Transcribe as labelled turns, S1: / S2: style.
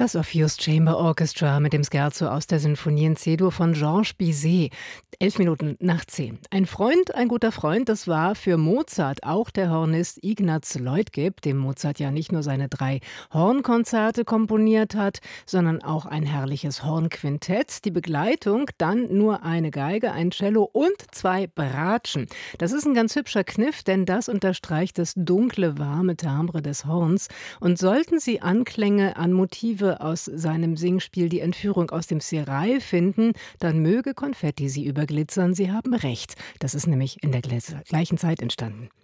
S1: Das Orpheus Chamber Orchestra mit dem Scherzo aus der Sinfonie in C-Dur von Georges Bizet. 11 Minuten nach 10. Ein Freund, ein guter Freund, das war für Mozart auch der Hornist Ignaz Leutgeb, dem Mozart ja nicht nur seine 3 Hornkonzerte komponiert hat, sondern auch ein herrliches Hornquintett. Die Begleitung dann nur eine Geige, ein Cello und 2 Bratschen. Das ist ein ganz hübscher Kniff, denn das unterstreicht das dunkle, warme Timbre des Horns. Und sollten Sie Anklänge an Motive aus seinem Singspiel Die Entführung aus dem Serail finden, dann möge Konfetti Sie überglitzern. Sie haben recht. Das ist nämlich in der gleichen Zeit entstanden.